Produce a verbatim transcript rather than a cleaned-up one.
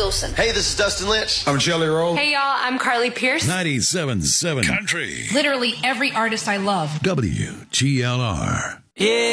Wilson. Hey, this is Dustin Lynch. I'm Jelly Roll. Hey, y'all, I'm Carly Pierce. ninety-seven point seven Country. Literally every artist I love. W G L R. Yeah.